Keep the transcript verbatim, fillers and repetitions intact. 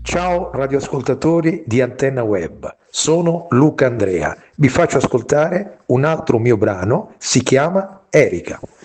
Ciao radioascoltatori di Antenna Web, sono Luca Andrea. Vi faccio ascoltare un altro mio brano, si chiama Erika.